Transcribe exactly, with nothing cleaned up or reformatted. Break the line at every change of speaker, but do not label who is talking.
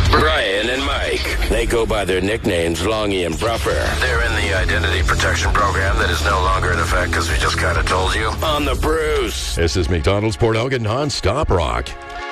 Brian and Mike. They go by their nicknames, Longy and Bruffer.
They're in the identity protection program that is no longer in effect because we just kind of told you.
On the Bruce.
This is McDonald's Port Elgin Non-Stop Rock.